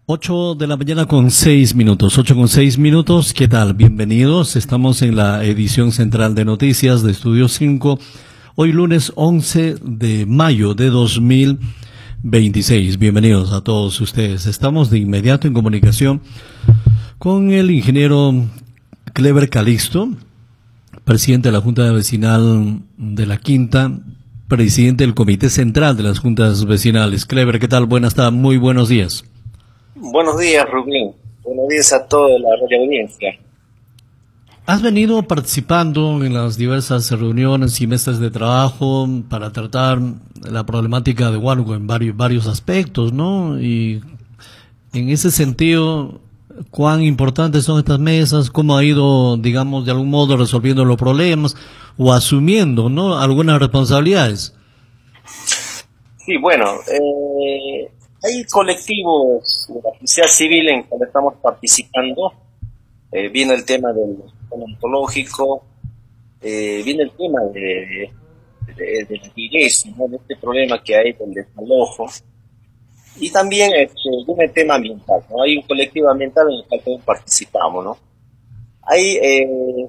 8 de la mañana con 6 minutos, 8 con 6 minutos, ¿qué tal? Bienvenidos, estamos en la edición central de noticias de Estudio 5, hoy lunes 11 de mayo de 2026. Bienvenidos a todos ustedes. Estamos de inmediato en comunicación con el ingeniero Cleber Calixto, presidente de la Junta Vecinal de La Quinta, presidente del Comité Central de las Juntas Vecinales. Cleber, ¿qué tal? Muy buenos días. Buenos días, Rubén. Buenos días a toda la radio audiencia. Has venido participando en las diversas reuniones y mesas de trabajo para tratar la problemática de Huánuco en varios aspectos, ¿no? Y en ese sentido, ¿cuán importantes son estas mesas? ¿Cómo ha ido, digamos, de algún modo resolviendo los problemas o asumiendo, ¿no?, algunas responsabilidades? Sí, bueno, hay colectivos de la sociedad civil en que estamos participando. Viene el tema del sistema ontológico, viene el tema de las iglesias, ¿no?, de este problema que hay del desalojo, y también viene el tema ambiental, ¿no? Hay un colectivo ambiental en el que todos participamos, ¿no? Hay